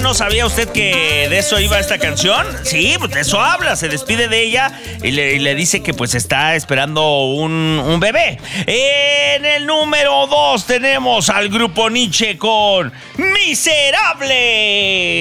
¿no sabía usted que de eso iba esta canción? Sí, pues de eso habla. Se despide de ella y le dice que pues está esperando un bebé. En el número 2 tenemos al grupo Nietzsche con Miserable.